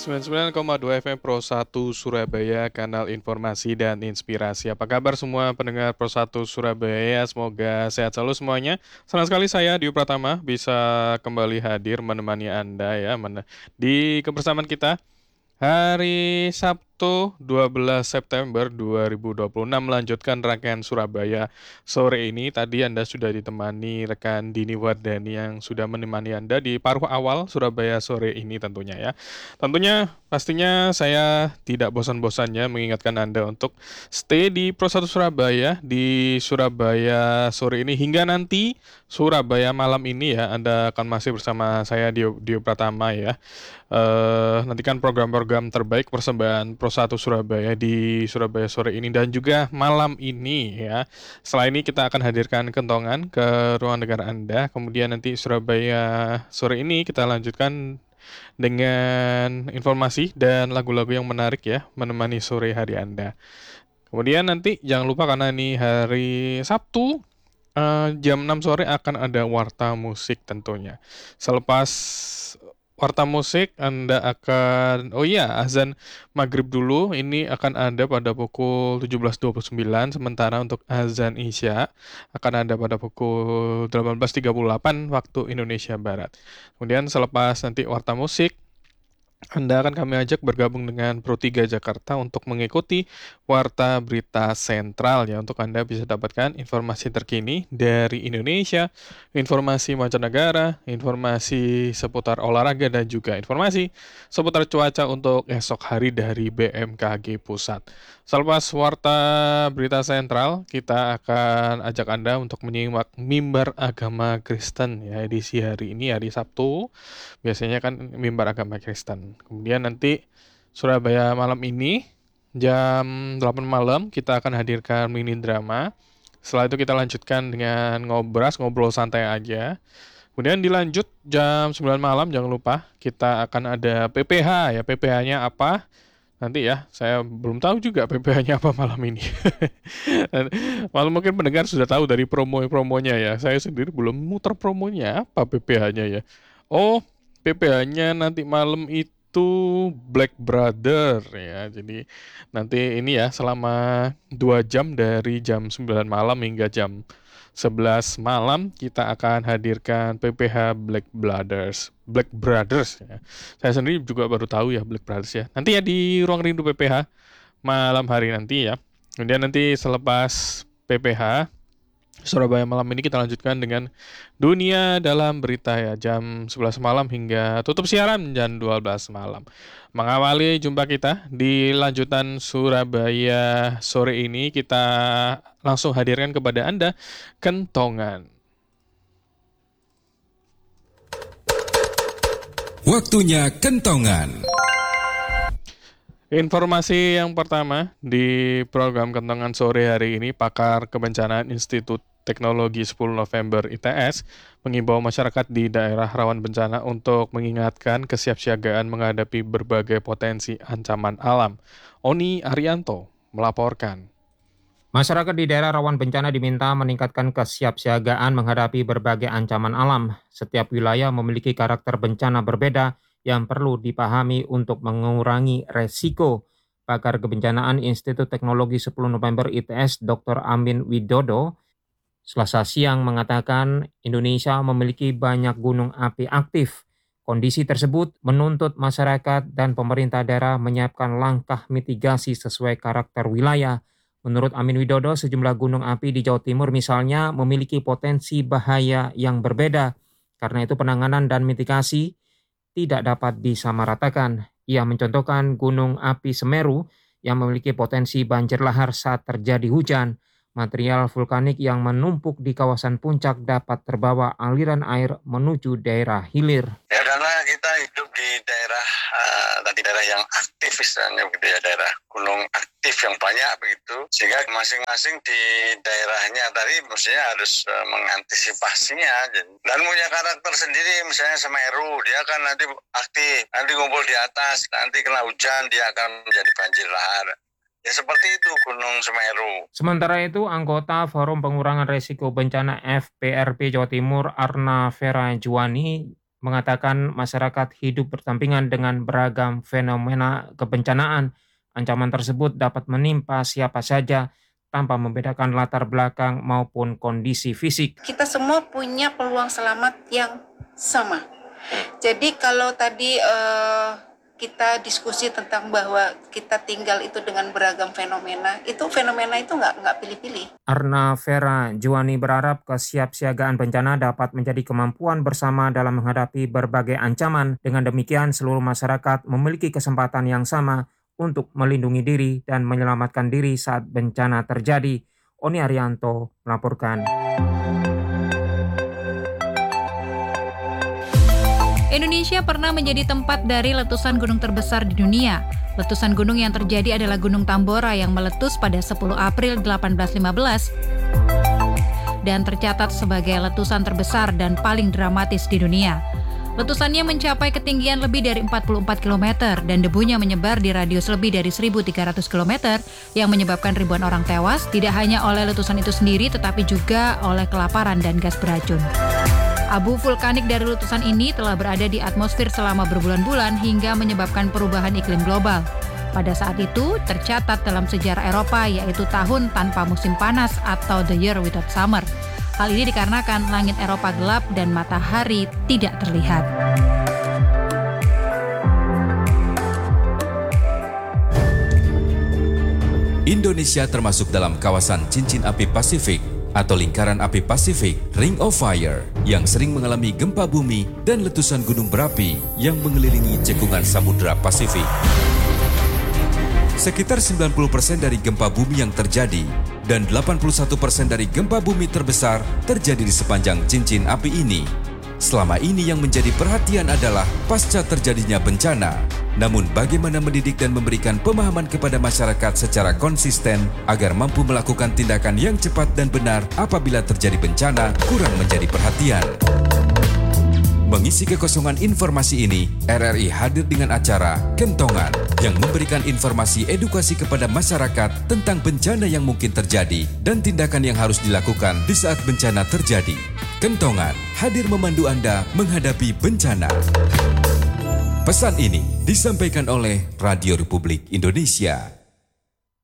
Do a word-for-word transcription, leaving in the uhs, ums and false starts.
sembilan puluh sembilan koma dua F M Pro satu Surabaya, kanal informasi dan inspirasi. Apa kabar semua pendengar Pro satu Surabaya? Semoga sehat selalu semuanya. Senang sekali saya Dio Pratama bisa kembali hadir menemani Anda ya men- di kebersamaan kita hari Sabtu dua belas September dua ribu dua puluh enam melanjutkan rangkaian Surabaya sore ini. Tadi Anda sudah ditemani rekan Dini Wardani yang sudah menemani Anda di paruh awal Surabaya sore ini tentunya ya. Tentunya pastinya saya tidak bosan-bosannya mengingatkan Anda untuk stay di Pro satu Surabaya di Surabaya sore ini hingga nanti Surabaya malam ini ya. Anda akan masih bersama saya Dio, Dio Pratama ya. Eh, nantikan program-program terbaik persembahan Pro satu Surabaya di Surabaya sore ini dan juga malam ini ya. Setelah ini kita akan hadirkan kentongan ke ruang dengar Anda. Kemudian nanti Surabaya sore ini kita lanjutkan dengan informasi dan lagu-lagu yang menarik ya menemani sore hari Anda. Kemudian nanti jangan lupa karena ini hari Sabtu, eh, jam enam sore akan ada warta musik tentunya. Selepas warta musik Anda akan, oh iya, azan maghrib dulu ini akan ada pada pukul tujuh belas dua puluh sembilan, sementara untuk azan isya akan ada pada pukul delapan belas tiga puluh delapan waktu Indonesia Barat. Kemudian selepas nanti warta musik, Anda akan kami ajak bergabung dengan Pro tiga Jakarta untuk mengikuti Warta Berita Sentral ya, untuk Anda bisa dapatkan informasi terkini dari Indonesia, informasi mancanegara, informasi seputar olahraga dan juga informasi seputar cuaca untuk esok hari dari B M K G Pusat. Selepas Warta Berita Sentral, kita akan ajak Anda untuk menyimak mimbar agama Kristen ya, edisi hari ini hari Sabtu. Biasanya kan mimbar agama Kristen. Kemudian nanti Surabaya malam ini jam delapan malam kita akan hadirkan mini drama. Setelah itu kita lanjutkan dengan ngobras, ngobrol santai aja. Kemudian dilanjut jam sembilan malam, jangan lupa kita akan ada P P H ya. P P H-nya apa? Nanti ya, saya belum tahu juga P P H-nya apa malam ini. Dan malah mungkin pendengar sudah tahu dari promo-promonya ya. Saya sendiri belum muter promonya apa P P H-nya ya. Oh, P P H-nya nanti malam itu Black Brother ya. Jadi nanti ini ya selama dua jam dari jam sembilan malam hingga jam sebelas malam kita akan hadirkan P P H Black Brothers. Black Brothers ya. Saya sendiri juga baru tahu ya Black Brothers ya. Nanti ya di Ruang Rindu P P H malam hari nanti ya. Kemudian nanti selepas P P H Surabaya malam ini kita lanjutkan dengan Dunia Dalam Berita ya, jam sebelas malam hingga tutup siaran jam dua belas malam. Mengawali jumpa kita di lanjutan Surabaya sore ini, kita langsung hadirkan kepada Anda kentongan. Waktunya kentongan. Informasi yang pertama di program Kentongan sore hari ini, pakar kebencanaan Institut Teknologi sepuluh November I T S mengimbau masyarakat di daerah rawan bencana untuk mengingatkan kesiapsiagaan menghadapi berbagai potensi ancaman alam. Oni Arianto melaporkan. Masyarakat di daerah rawan bencana diminta meningkatkan kesiapsiagaan menghadapi berbagai ancaman alam. Setiap wilayah memiliki karakter bencana berbeda yang perlu dipahami untuk mengurangi resiko. Pakar Kebencanaan Institut Teknologi sepuluh November I T S Doktor Amin Widodo Selasa siang mengatakan Indonesia memiliki banyak gunung api aktif. Kondisi tersebut menuntut masyarakat dan pemerintah daerah menyiapkan langkah mitigasi sesuai karakter wilayah. Menurut Amin Widodo, sejumlah gunung api di Jawa Timur misalnya memiliki potensi bahaya yang berbeda. Karena itu penanganan dan mitigasi tidak dapat disamaratakan. Ia mencontohkan Gunung Api Semeru yang memiliki potensi banjir lahar saat terjadi hujan. Material vulkanik yang menumpuk di kawasan puncak dapat terbawa aliran air menuju daerah hilir. Ya, karena kita hidup di daerah uh, tadi daerah yang aktif istilahnya begitu ya, daerah gunung aktif yang banyak begitu, sehingga masing-masing di daerahnya tadi mestinya harus uh, mengantisipasinya dan punya karakter sendiri. Misalnya Semeru, dia kan nanti aktif, nanti ngumpul di atas, nanti kena hujan dia akan menjadi banjir lahar. Ya seperti itu Gunung Semeru. Sementara itu, anggota Forum Pengurangan Risiko Bencana F P R P Jawa Timur Arna Vera Juwani mengatakan masyarakat hidup berdampingan dengan beragam fenomena kebencanaan. Ancaman tersebut dapat menimpa siapa saja tanpa membedakan latar belakang maupun kondisi fisik. Kita semua punya peluang selamat yang sama. Jadi kalau tadi uh, kita diskusi tentang bahwa kita tinggal itu dengan beragam fenomena, itu fenomena itu nggak nggak pilih-pilih. Arna Vera Juwani berharap kesiapsiagaan bencana dapat menjadi kemampuan bersama dalam menghadapi berbagai ancaman. Dengan demikian, seluruh masyarakat memiliki kesempatan yang sama untuk melindungi diri dan menyelamatkan diri saat bencana terjadi. Oni Arianto melaporkan. Indonesia pernah menjadi tempat dari letusan gunung terbesar di dunia. Letusan gunung yang terjadi adalah Gunung Tambora yang meletus pada sepuluh April delapan belas lima belas dan tercatat sebagai letusan terbesar dan paling dramatis di dunia. Letusannya mencapai ketinggian lebih dari empat puluh empat kilometer dan debunya menyebar di radius lebih dari seribu tiga ratus kilometer yang menyebabkan ribuan orang tewas tidak hanya oleh letusan itu sendiri tetapi juga oleh kelaparan dan gas beracun. Abu vulkanik dari letusan ini telah berada di atmosfer selama berbulan-bulan hingga menyebabkan perubahan iklim global. Pada saat itu, tercatat dalam sejarah Eropa yaitu tahun tanpa musim panas atau the year without summer. Hal ini dikarenakan langit Eropa gelap dan matahari tidak terlihat. Indonesia termasuk dalam kawasan cincin api Pasifik atau lingkaran api Pasifik, Ring of Fire, yang sering mengalami gempa bumi dan letusan gunung berapi yang mengelilingi cekungan Samudra Pasifik. Sekitar sembilan puluh persen dari gempa bumi yang terjadi dan delapan puluh satu persen dari gempa bumi terbesar terjadi di sepanjang cincin api ini. Selama ini yang menjadi perhatian adalah pasca terjadinya bencana. Namun bagaimana mendidik dan memberikan pemahaman kepada masyarakat secara konsisten agar mampu melakukan tindakan yang cepat dan benar apabila terjadi bencana kurang menjadi perhatian. Mengisi kekosongan informasi ini, R R I hadir dengan acara Kentongan yang memberikan informasi edukasi kepada masyarakat tentang bencana yang mungkin terjadi dan tindakan yang harus dilakukan di saat bencana terjadi. Kentongan hadir memandu Anda menghadapi bencana. Pesan ini disampaikan oleh Radio Republik Indonesia.